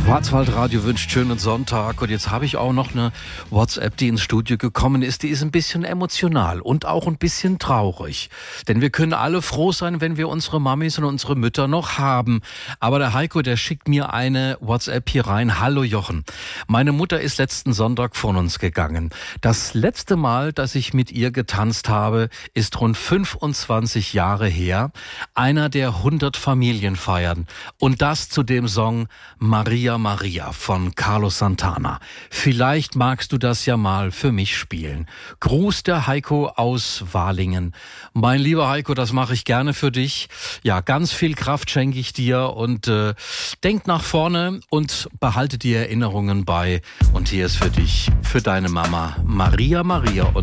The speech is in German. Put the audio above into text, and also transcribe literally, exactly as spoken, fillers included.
Schwarzwaldradio wünscht schönen Sonntag und jetzt habe ich auch noch eine WhatsApp, die ins Studio gekommen ist, die ist ein bisschen emotional und auch ein bisschen traurig. Denn wir können alle froh sein, wenn wir unsere Mamis und unsere Mütter noch haben. Aber der Heiko, der schickt mir eine WhatsApp hier rein. Hallo Jochen, meine Mutter ist letzten Sonntag von uns gegangen. Das letzte Mal, dass ich mit ihr getanzt habe, ist rund fünfundzwanzig Jahre her. Einer der hundert Familienfeiern. Und das zu dem Song Maria Maria von Carlos Santana. Vielleicht magst du das ja mal für mich spielen. Gruß der Heiko aus Walingen. Mein lieber Heiko, das mache ich gerne für dich. Ja, ganz viel Kraft schenke ich dir und äh, denk nach vorne und behalte die Erinnerungen bei. Und hier ist für dich, für deine Mama Maria Maria und